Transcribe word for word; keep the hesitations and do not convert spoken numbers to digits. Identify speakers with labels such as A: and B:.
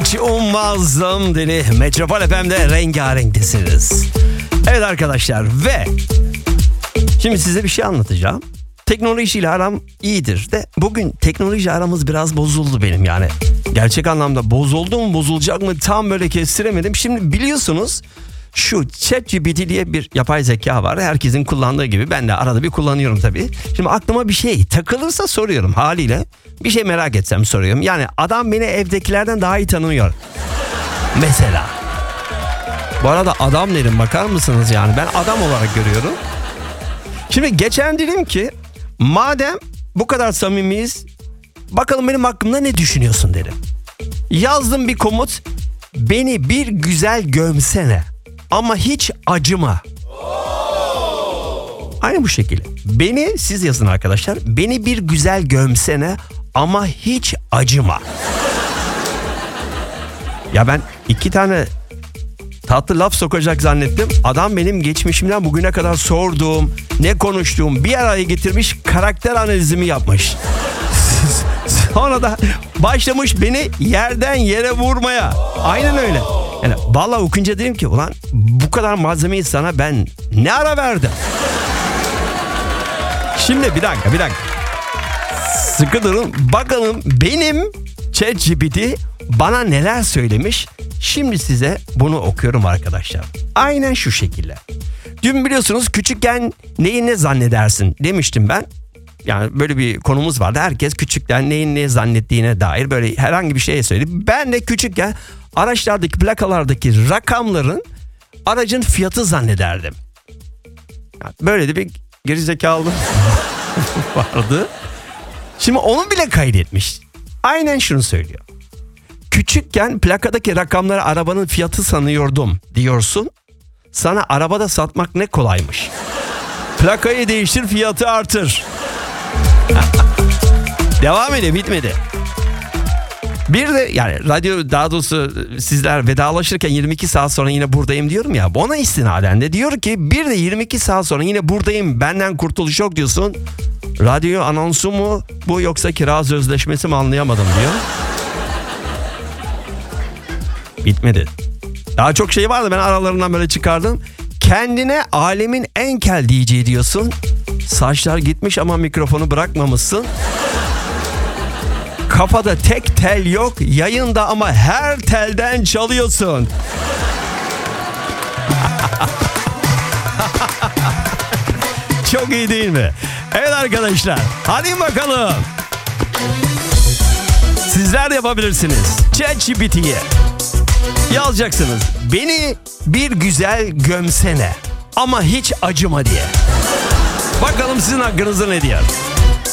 A: Hiç ummazdım deli. Metropol F M'de rengarenktesiniz. Evet arkadaşlar ve şimdi size bir şey anlatacağım. Teknolojiyle aram iyidir de bugün teknoloji aramız biraz bozuldu benim yani. Gerçek anlamda bozuldu mu bozulacak mı tam böyle kestiremedim. Şimdi biliyorsunuz şu ChatGPT diye bir yapay zeka var. Herkesin kullandığı gibi ben de arada bir kullanıyorum tabii. Şimdi aklıma bir şey takılırsa soruyorum haliyle. Bir şey merak etsem soruyorum. Yani adam beni evdekilerden daha iyi tanıyor. Mesela. Bu arada adam dedim, bakar mısınız yani ben adam olarak görüyorum. Şimdi geçen dedim ki madem bu kadar samimiyiz bakalım benim hakkımda ne düşünüyorsun dedim. Yazdım bir komut, beni bir güzel gömsene ama hiç acıma. Aynı bu şekilde. Beni siz yazın arkadaşlar. Beni bir güzel gömsene ama hiç acıma. Ya ben iki tane tatlı laf sokacak zannettim. Adam benim geçmişimden bugüne kadar sorduğum, ne konuştuğum bir araya getirmiş, karakter analizimi yapmış. Sonra da başlamış beni yerden yere vurmaya. Aynen öyle. Yani vallahi okunca dedim ki ulan bu kadar malzemeyi sana ben ne ara verdim? Şimdi bir dakika bir dakika. Sıkı durun bakalım benim ChatGPT bana neler söylemiş. Şimdi size bunu okuyorum arkadaşlar. Aynen şu şekilde. Dün biliyorsunuz küçükken neyi ne zannedersin demiştim ben. Yani böyle bir konumuz vardı. Herkes küçükken neyin ne zannettiğine dair böyle herhangi bir şey söyledi. Ben de küçükken araçlardaki plakalardaki rakamların aracın fiyatı zannederdim. Yani böyle de bir gerizekalı vardı. Şimdi onu bile kaydetmiş. Aynen şunu söylüyor. Küçükken plakadaki rakamları arabanın fiyatı sanıyordum diyorsun. Sana arabada satmak ne kolaymış. Plakayı değiştir, fiyatı artır. Devam ediyor, bitmedi. Bir de yani radyo, daha doğrusu sizler vedalaşırken yirmi iki saat sonra yine buradayım diyorum ya. Ona istinaden de diyor ki bir de yirmi iki saat sonra yine buradayım, benden kurtuluş yok diyorsun. Radyo anonsu mu bu yoksa kira sözleşmesi mi anlayamadım diyor. Bitmedi. Daha çok şey vardı, ben aralarından böyle çıkardım. Kendine alemin en kel D J diyorsun. Saçlar gitmiş ama mikrofonu bırakmamışsın. Kafada tek tel yok, yayında ama her telden çalıyorsun. Çok iyi değil mi? Evet arkadaşlar, hadi bakalım. Sizler de yapabilirsiniz. ChatGPT'ye yazacaksınız. Beni bir güzel gömsene ama hiç acıma diye. Bakalım sizin hakkınızda ne diyor?